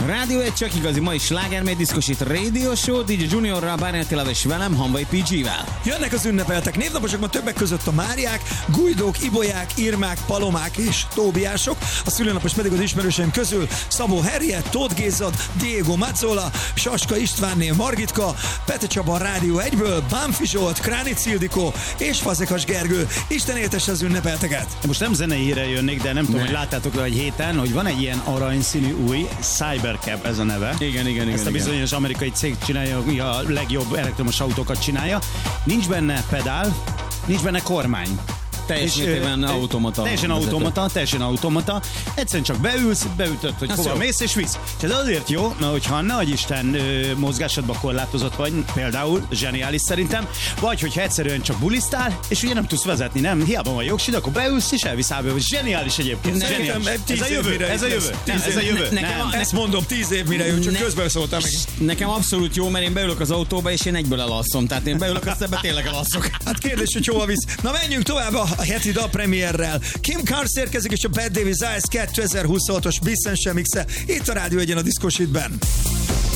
Rádió egy csak igazi mai slágermény diszkosít Radio Show, DJ Juniorral, Bárnyi Attilával és velem, Hanvai PG-vel. Jönnek az ünnepeltek névnaposok, ma többek között a Máriák, Gujdók, Ibolyák, Irmák, Palomák és Tóbiások. A szülőnapos pedig az ismerőseim közül Szabó Henriett, Tóth Gézad, Diego Mazzola, Saska Istvánné, Margitka, Pete Csaba Rádió 1-ből, Bánfi Zsolt, Kránic Ildikó és Fazekas Gergő. Isten éltesse az ünnepelteket! Most nem zenei híre jönnék, de nem tudom, hogy láttátok le egy héten, hogy van egy ilyen aranyszínű új Cybercab, ez a neve. Igen. Ezt a bizonyos amerikai cég csinálja, ami a legjobb elektromos autókat csinálja. Nincs benne pedál, nincs benne kormány. Teljes mértékben automata. Teljesen automata. Egyszerűen csak beülsz, beütöd, hogy hova mész és visz. És ez azért jó, na, hogyha nehogy Isten mozgásodba korlátozott vagy, például, zseniális szerintem, vagy hogyha egyszerűen csak bulisztál, és ugye nem tudsz vezetni, nem, hiába van jogsid, akkor beülsz és elvisz áből. Zseniális egyébként. Ez a jövő. Ezt mondom, 10 év mire jön, csak közben szóltam meg. Nekem abszolút jó, mert én beülök az autóba, és én egyből elalszom. Tehát én beülök, aztán tényleg elalszok. Hát kérdés, hogy hova visz. Na menjünk tovább a heti dalpremierrel. Kim Carnes érkezik, és a Bad Davis Eyes 2026-os Bissen Mixe itt a Rádió 1-en a Diszkosítben.